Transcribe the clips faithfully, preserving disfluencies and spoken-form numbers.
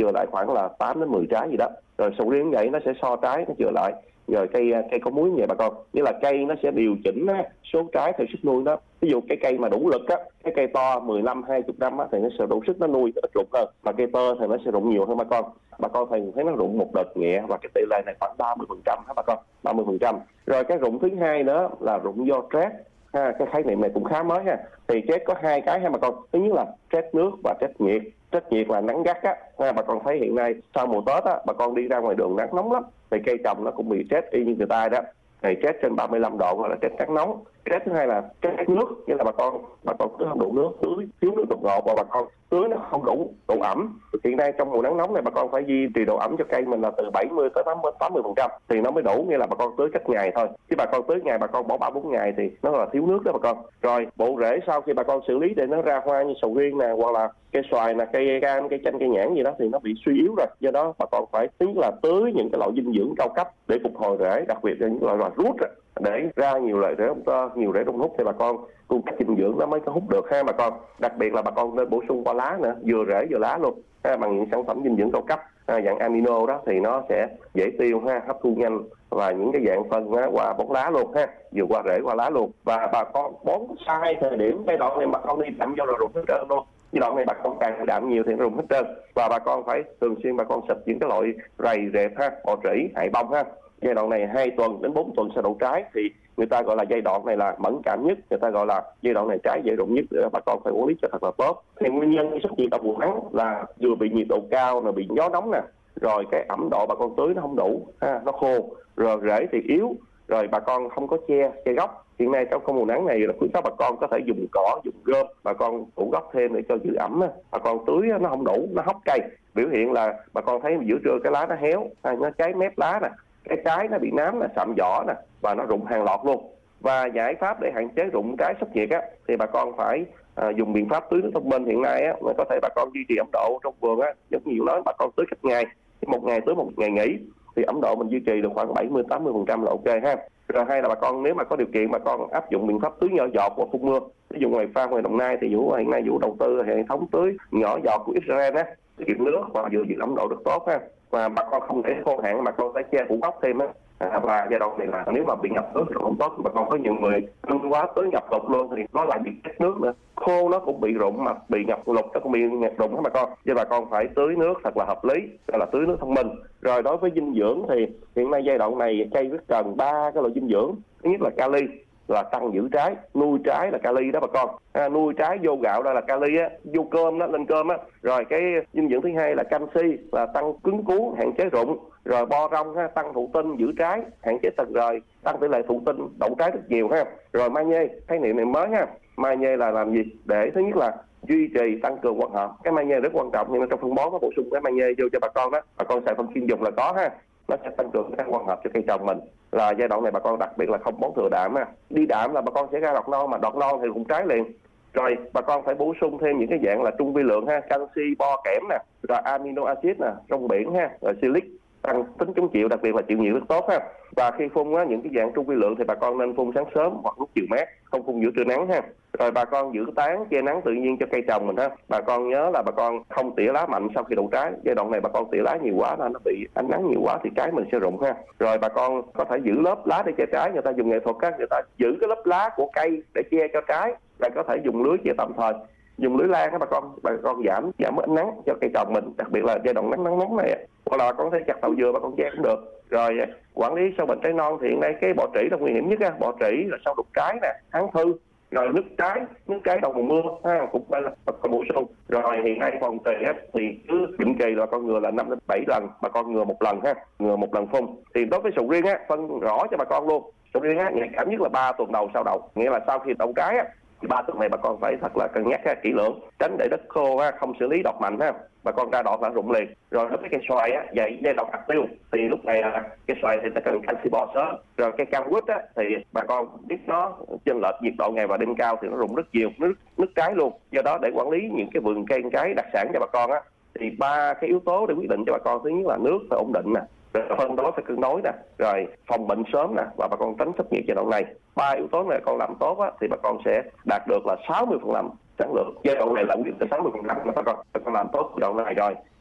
chừa lại khoảng là tám đến mười trái gì đó. Rồi sầu riêng vậy nó sẽ so trái nó chừa lại. Rồi cây cây có múi như vậy bà con, nghĩa là cây nó sẽ điều chỉnh á, số trái theo sức nuôi đó. Ví dụ cái cây mà đủ lực á, cái cây to mười lăm hai mươi năm á thì nó sẽ đủ sức nó nuôi ít rụng hơn, mà cây tơ thì nó sẽ rụng nhiều hơn bà con. Bà con thấy thấy nó rụng một đợt nhẹ và cái tỷ lệ này khoảng ba mươi phần trăm hả bà con, ba mươi phần trăm. Rồi cái rụng thứ hai nữa là rụng do stress. Ha, cái khái niệm này cũng khá mới ha. Thì stress có hai cái ha bà con. Thứ nhất là stress nước và stress nhiệt. Stress nhiệt là nắng gắt á. Ha, bà con thấy hiện nay sau mùa Tết á, bà con đi ra ngoài đường nắng nóng lắm, thì cây trồng nó cũng bị stress y như người ta đó. Thì stress trên ba mươi lăm độ gọi là stress nắng nóng. Stress thứ hai là stress nước, nghĩa là bà con bà con tưới không đủ nước, tưới thiếu nước đột ngột, và bà con tưới nó không đủ độ ẩm. Hiện nay trong mùa nắng nóng này bà con phải duy trì độ ẩm cho cây mình là từ bảy mươi tới tám mươi phần trăm thì nó mới đủ, nghĩa là bà con tưới cách ngày thôi. Chứ bà con tưới ngày bà con bỏ ba bốn ngày thì nó là thiếu nước đó bà con. Rồi bộ rễ sau khi bà con xử lý để nó ra hoa như sầu riêng nè, hoặc là cây xoài nè, cây cam, cây chanh, cây nhãn gì đó thì nó bị suy yếu rồi. Do đó bà con phải thứ là tưới những cái loại dinh dưỡng cao cấp để phục hồi rễ, đặc biệt là những loại là rút để ra nhiều loại rễ bông tơ, nhiều rễ bông hút thì bà con cung cấp dinh dưỡng nó mới có hút được ha bà con. Đặc biệt là bà con nên bổ sung qua lá nữa, vừa rễ vừa lá luôn ha, bằng những sản phẩm dinh dưỡng cao cấp ha, dạng amino đó thì nó sẽ dễ tiêu ha, hấp thu nhanh, và những cái dạng phân ha, qua bón lá luôn ha, vừa qua rễ qua lá luôn. Và bà con bón sai thời điểm giai đoạn này bà con đi đậm vô là rụng hết trơn luôn. Giai đoạn này bà con càng đạm nhiều thì nó rụng hết trơn, và bà con phải thường xuyên bà con xịt những cái loại rầy rệp ha, bọ trĩ, hại bông ha. Giai đoạn này hai tuần đến bốn tuần sau đậu trái thì người ta gọi là giai đoạn này là mẫn cảm nhất, người ta gọi là giai đoạn này trái dễ rụng nhất, để bà con phải quản lý cho thật là tốt. Thì nguyên nhân xuất hiện đậu mùa nắng là vừa bị nhiệt độ cao, là bị gió nóng nè, rồi cái ẩm độ bà con tưới nó không đủ ha, nó khô, rồi rễ thì yếu, rồi bà con không có che che gốc. Hiện nay trong không mùa nắng này là khuyến cáo bà con có thể dùng cỏ, dùng gom, bà con phủ gốc thêm để cho giữ ẩm á. Bà con tưới nó không đủ, nó hốc cây. Biểu hiện là bà con thấy giữa trưa cái lá nó héo, nó cháy mép lá nè, cái trái nó bị nám nè, sạm vỏ nè, và nó rụng hàng loạt luôn. Và giải pháp để hạn chế rụng trái sốc nhiệt á thì bà con phải à, dùng biện pháp tưới nước thông minh. Hiện nay á có thể bà con duy trì ẩm độ trong vườn á, giống nhiều nói bà con tưới cách ngày, một ngày tưới một ngày nghỉ, thì ẩm độ mình duy trì được khoảng bảy mươi tám mươi phần trăm là ok ha. Rồi hay là bà con nếu mà có điều kiện bà con áp dụng biện pháp tưới nhỏ giọt của phun mưa. Ví dụ ngoài pha ngoài Đồng Nai thì Vũ hiện nay Vũ đầu tư hệ thống tưới nhỏ giọt của Israel á, tiết kiệm nước và vừa giữ ẩm độ được tốt ha. Và bà con không để khô hạn, bà con phải che phủ gốc thêm á. À, và giai đoạn này là nếu mà bị ngập nước thì không tốt, bà con có nhiều người nâng quá tới ngập lụt luôn thì nó lại bị chết nước nữa, khô nó cũng bị rụng, mà bị ngập lụt nó cũng bị ngập rụng hết bà con. Cho bà con phải tưới nước thật là hợp lý, gọi là tưới nước thông minh. Rồi đối với dinh dưỡng thì hiện nay giai đoạn này cây rất cần ba cái loại dinh dưỡng. Thứ nhất là kali, là tăng giữ trái, nuôi trái là kali đó bà con. À, nuôi trái vô gạo đó là kali á, vô cơm đó, lên cơm á. Rồi cái dinh dưỡng thứ hai là canxi, là tăng cứng cú, hạn chế rụng. Rồi bo rong ha, tăng thụ tinh giữ trái, hạn chế tầng rời, tăng tỷ lệ thụ tinh đậu trái rất nhiều ha. Rồi magie, khái niệm này mới ha. Magie là làm gì? Để thứ nhất là duy trì tăng cường quang hợp. Cái magie rất quan trọng, nhưng trong phân bón nó bổ sung cái magie vô cho bà con đó. Bà con xài phân chuyên dùng là có ha. Nó sẽ tăng cường các quang hợp cho cây trồng mình. Là giai đoạn này bà con đặc biệt là không bón thừa đạm ha. Đi đạm là bà con sẽ ra đọt non, mà đọt non thì rụng trái liền. Rồi bà con phải bổ sung thêm những cái dạng là trung vi lượng ha, canxi, bo, kẽm nè, rồi amino acid nè, rong biển ha, rồi silic, tăng tính chống chịu, đặc biệt là chịu nhiệt rất tốt ha. Và khi phun á, những cái dạng trung vi lượng thì bà con nên phun sáng sớm hoặc lúc chiều mát, không phun giữa trưa nắng ha. Rồi bà con giữ tán che nắng tự nhiên cho cây trồng mình ha. Bà con nhớ là bà con không tỉa lá mạnh sau khi đậu trái. Giai đoạn này bà con tỉa lá nhiều quá là nó bị ánh nắng nhiều quá thì trái mình sẽ rụng ha. Rồi bà con có thể giữ lớp lá để che trái, người ta dùng nghệ thuật á, người ta giữ cái lớp lá của cây để che cho trái, là có thể dùng lưới che tạm thời, dùng lưới lan á bà con, bà con giảm giảm ánh nắng cho cây trồng mình, đặc biệt là giai đoạn nắng nắng nóng này. Hoặc là bà con có thể chặt đậu dừa bà con che cũng được. Rồi quản lý sâu bệnh trái non thì hiện nay cái bọ trĩ là nguy hiểm nhất á, bọ trĩ là sâu đục trái nè, hán thư, rồi nước trái, nước trái đầu mùa mưa ha, cũng phải là bà con bổ sung. Rồi hiện nay phòng trì á thì cứ định kỳ là con ngừa là năm đến bảy lần, bà con ngừa một lần ha, ngừa một lần phun. Thì đối với sầu riêng á phân rõ cho bà con luôn. Sầu riêng á nhạy cảm nhất là ba tuần đầu sau đậu, nghĩa là sau khi đậu trái á thì ba tuần này bà con phải thật là cân nhắc ha, kỹ lưỡng, tránh để đất khô ha, không xử lý đọt mạnh ha, bà con ra đọt là rụng liền. Rồi đối với cây xoài á, vậy giai đoạn hạt tiêu thì lúc này là cây xoài thì ta cần canxi bo sớm. Rồi cây cam quýt á thì bà con biết nó chênh lệch nhiệt độ ngày và đêm cao thì nó rụng rất nhiều, nước nước trái luôn. Do đó để quản lý những cái vườn cây trái đặc sản cho bà con á thì ba cái yếu tố để quyết định cho bà con. Thứ nhất là nước phải ổn định nè, rồi phân bón phải cân đối nè, rồi phòng bệnh sớm nè, và bà con tránh sốc nhiệt giai đoạn này. Ba yếu tố này con làm tốt á thì bà con sẽ đạt được là sáu mươi phần trăm sản lượng. Giai đoạn này là quyết định sáu mươi phần trăm mà bà con bà con làm tốt giai đoạn này rồi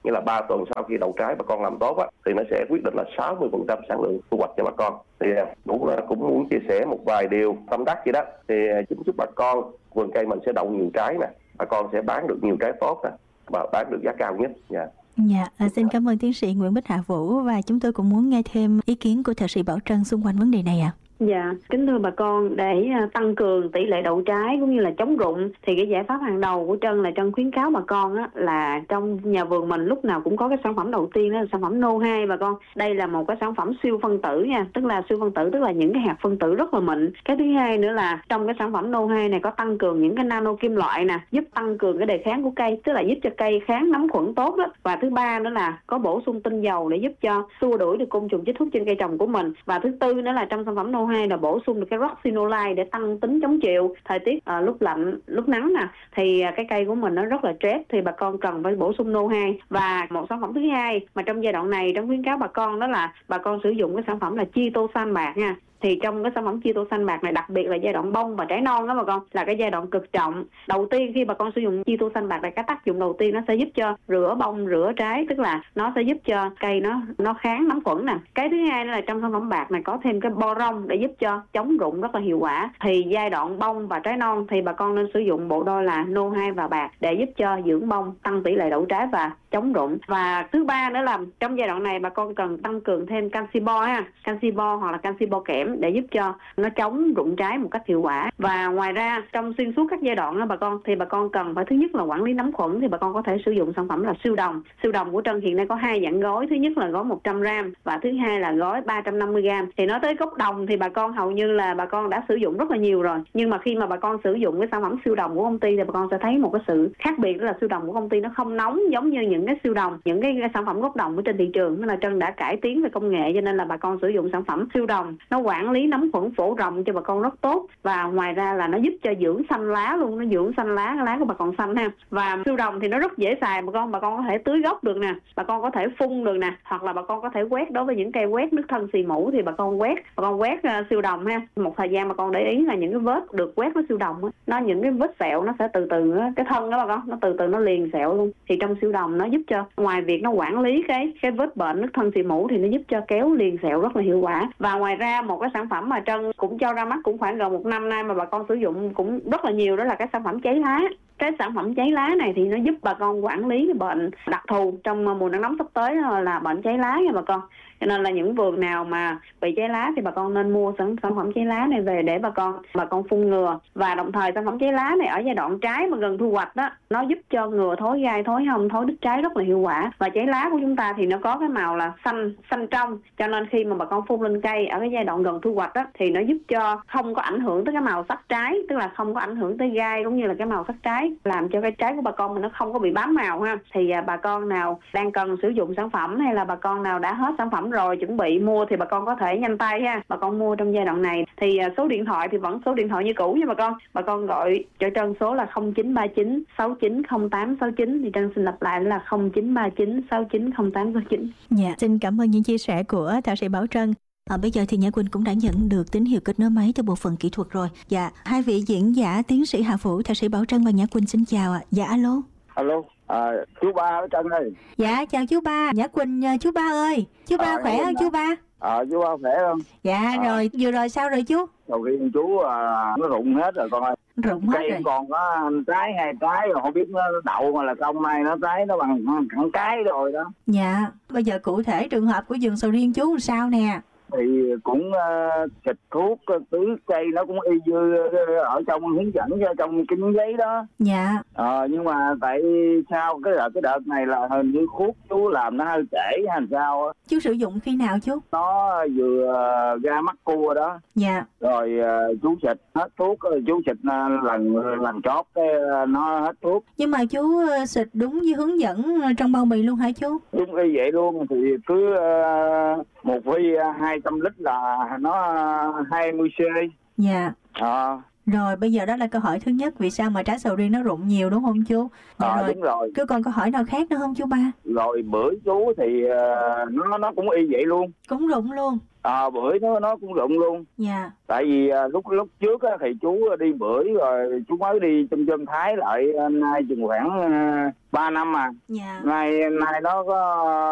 nghĩa là ba tuần sau khi đậu trái bà con làm tốt á, thì nó sẽ quyết định là sáu mươi phần trăm sản lượng thu hoạch cho bà con. Thì cũng cũng muốn chia sẻ một vài điều tâm đắc vậy đó. Thì chính chúc bà con vườn cây mình sẽ đậu nhiều trái nè, bà con sẽ bán được nhiều trái tốt nè, và bán được giá cao nhất. Yeah. Dạ, à, xin cảm ơn tiến sĩ Nguyễn Bích Hạ Vũ, và chúng tôi cũng muốn nghe thêm ý kiến của thạc sĩ Bảo Trân xung quanh vấn đề này ạ. À. Dạ, kính thưa bà con, để tăng cường tỷ lệ đậu trái cũng như là chống rụng thì cái giải pháp hàng đầu của Trân là Trân khuyến cáo bà con á, là trong nhà vườn mình lúc nào cũng có cái sản phẩm đầu tiên đó là sản phẩm nô hai bà con. Đây là một cái sản phẩm siêu phân tử nha, tức là siêu phân tử tức là những cái hạt phân tử rất là mịn. Cái thứ hai nữa là trong cái sản phẩm nô hai này có tăng cường những cái nano kim loại nè, giúp tăng cường cái đề kháng của cây, tức là giúp cho cây kháng nấm khuẩn tốt đó. Và thứ ba nữa là có bổ sung tinh dầu để giúp cho xua đuổi được côn trùng chích hút trên cây trồng của mình. Và thứ tư nữa là trong sản phẩm nô hai là bổ sung được cái roxinolide để tăng tính chống chịu thời tiết à, lúc lạnh lúc nắng nè, thì à, cái cây của mình nó rất là stress, thì bà con cần phải bổ sung nô hai. Và một sản phẩm thứ hai mà trong giai đoạn này trong khuyến cáo bà con đó là bà con sử dụng cái sản phẩm là chitosan bạc nha. Thì trong cái sản phẩm chitosan bạc này, đặc biệt là giai đoạn bông và trái non đó bà con, là cái giai đoạn cực trọng. Đầu tiên khi bà con sử dụng chitosan bạc này, cái tác dụng đầu tiên nó sẽ giúp cho rửa bông rửa trái, tức là nó sẽ giúp cho cây nó nó kháng nấm khuẩn nè. Cái thứ hai là trong sản phẩm bạc này có thêm cái boron để giúp cho chống rụng rất là hiệu quả. Thì giai đoạn bông và trái non thì bà con nên sử dụng bộ đôi là nô hai và bạc để giúp cho dưỡng bông, tăng tỷ lệ đậu trái và chống rụng. Và thứ ba nữa là trong giai đoạn này bà con cần tăng cường thêm canxi bo ha, canxi bo hoặc là canxi bo kẽm để giúp cho nó chống rụng trái một cách hiệu quả. Và ngoài ra trong xuyên suốt các giai đoạn đó bà con thì bà con cần phải thứ nhất là quản lý nấm khuẩn, thì bà con có thể sử dụng sản phẩm là siêu đồng. Siêu đồng của Trân hiện nay có hai dạng gói, thứ nhất là gói một trăm gam và thứ hai là gói ba trăm năm mươi gam. Thì nói tới gốc đồng thì bà con hầu như là bà con đã sử dụng rất là nhiều rồi, nhưng mà khi mà bà con sử dụng cái sản phẩm siêu đồng của công ty thì bà con sẽ thấy một cái sự khác biệt, đó là siêu đồng của công ty nó không nóng giống như những cái siêu đồng, những cái, cái sản phẩm gốc đồng ở trên thị trường. Nên là Trân đã cải tiến về công nghệ, cho nên là bà con sử dụng sản phẩm siêu đồng, nó quản lý nấm khuẩn phổ rộng cho bà con rất tốt. Và ngoài ra là nó giúp cho dưỡng xanh lá luôn, nó dưỡng xanh lá, cái lá của bà con xanh ha. Và siêu đồng thì nó rất dễ xài bà con, bà con có thể tưới gốc được nè, bà con có thể phun được nè, hoặc là bà con có thể quét. Đối với những cây quét nước thân xì mũ thì bà con quét, bà con quét uh, siêu đồng ha. Một thời gian bà con để ý là những cái vết được quét với siêu đồng á, nó những cái vết sẹo nó sẽ từ từ á, cái thân đó bà con, nó từ từ nó liền sẹo luôn. Thì trong siêu đồng nó giúp cho ngoài việc nó quản lý cái cái vết bệnh nước thân xì mũ thì nó giúp cho kéo liền sẹo rất là hiệu quả. Và ngoài ra một cái sản phẩm mà Trân cũng cho ra mắt cũng khoảng gần một năm nay mà bà con sử dụng cũng rất là nhiều, đó là cái sản phẩm cháy lá. Cái sản phẩm cháy lá này thì nó giúp bà con quản lý cái bệnh đặc thù trong mùa nắng nóng sắp tới là bệnh cháy lá nha bà con. Cho nên là những vườn nào mà bị cháy lá thì bà con nên mua sản, sản phẩm cháy lá này về để bà con bà con phun ngừa. Và đồng thời sản phẩm cháy lá này ở giai đoạn trái mà gần thu hoạch đó, nó giúp cho ngừa thối gai, thối hông, thối đứt trái rất là hiệu quả. Và cháy lá của chúng ta thì nó có cái màu là xanh xanh trong, cho nên khi mà bà con phun lên cây ở cái giai đoạn gần thu hoạch đó thì nó giúp cho không có ảnh hưởng tới cái màu sắc trái, tức là không có ảnh hưởng tới gai cũng như là cái màu sắc trái, làm cho cái trái của bà con mình nó không có bị bám màu ha. Thì à, bà con nào đang cần sử dụng sản phẩm hay là bà con nào đã hết sản phẩm rồi chuẩn bị mua thì bà con có thể nhanh tay ha, bà con mua trong giai đoạn này. Thì à, số điện thoại thì vẫn số điện thoại như cũ nha bà con, bà con gọi cho Trân số là không chín ba chín sáu chín không tám sáu chín. Thì Trân xin lặp lại là không chín ba chín sáu chín không tám sáu chín. Dạ, xin cảm ơn những chia sẻ của thạc sĩ Bảo Trân. À, bây giờ thì Nhã Quỳnh cũng đã nhận được tín hiệu kết nối máy từ bộ phận kỹ thuật rồi. Dạ, hai vị diễn giả tiến sĩ Hạ Vũ, thạc sĩ Bảo Trân và Nhã Quỳnh xin chào ạ. Dạ, alo. Alo, à, chú Ba ở Trân ơi. Dạ, chào chú Ba. Nhã Quỳnh, chú Ba ơi. Chú Ba à, khỏe không chú Ba? Ờ, à, chú Ba khỏe không? Dạ, à. Rồi, vừa rồi sao rồi chú? Đầu tiên chú à, nó rụng hết rồi con ơi. Rụng hết cây rồi. Còn có trái hai trái rồi, không biết nó đậu mà là không may nó trái nó bằng thẳng cái rồi đó. Dạ, bây giờ cụ thể trường hợp của vườn sầu riêng chú làm sao nè? Thì cũng uh, xịt thuốc tưới cây nó cũng y như ở trong hướng dẫn cho trong kính giấy đó. Dạ. Ờ, nhưng mà tại sao cái đợt cái đợt này là hình như thuốc chú làm nó hơi trễ hay sao á? Chú sử dụng khi nào chú? Nó vừa uh, ra mắt cua đó. Dạ. Rồi uh, chú xịt hết thuốc, chú xịt uh, lần lần chót cái uh, nó hết thuốc. Nhưng mà chú uh, xịt đúng như hướng dẫn trong bao bì luôn hả chú? Đúng y vậy luôn. Thì cứ uh, một vi uh, hai trăm lít là nó uh, hai mươi xê. Dạ. À, Rồi bây giờ đó là câu hỏi thứ nhất, vì sao mà trái sầu riêng nó rụng nhiều đúng không chú? Dạ À, rồi. đúng rồi. Chú còn câu hỏi nào khác nữa không chú ba? Rồi bưởi chú thì uh, nó nó cũng y vậy luôn. Cũng rụng luôn. À, bưởi nó nó cũng rụng luôn. Dạ. Tại vì uh, lúc lúc trước á, thì chú đi bưởi rồi chú mới đi chum chum Thái lại, nay chừng khoảng uh, ba năm à. Dạ. Nay nay nó có